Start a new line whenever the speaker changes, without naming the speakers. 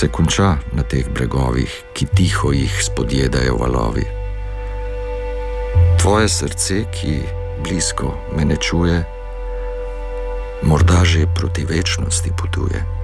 se konča na teh bregovih, ki tiho jih spodjedajo valovi. Tvoje srce, ki blisko me ne čuje, morda že proti večnosti potuje.